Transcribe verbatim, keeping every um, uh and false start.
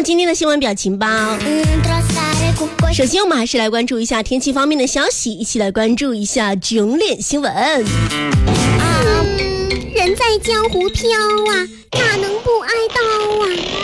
今天的新闻表情包。首先我们还是来关注一下天气方面的消息，一起来关注一下整点新闻。 啊，人在江湖飘啊，哪能不挨刀啊？